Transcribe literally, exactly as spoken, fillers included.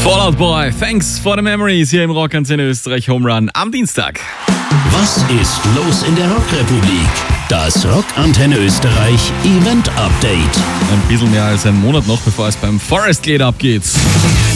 Fallout Boy, thanks for the memories hier im Rockantenne Österreich Home Run am Dienstag. Was ist los in der Rockrepublik? Das Rockantenne Österreich Event Update. Ein bisschen mehr als einen Monat noch, bevor es beim Forest Gate abgeht.